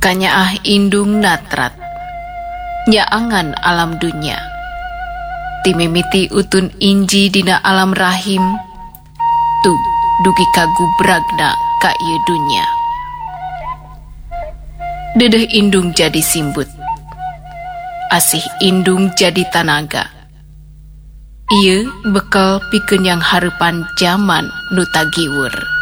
Kanyaah indung natrat nyaangan alam dunya, timimiti utun inji dina alam rahim, tug dugi kagubragna ka ieu dunya. Dedeh indung jadi simbut, asih indung jadi tanaga. Ieu bekal pikeun yang hareupan zaman nu tagiwur.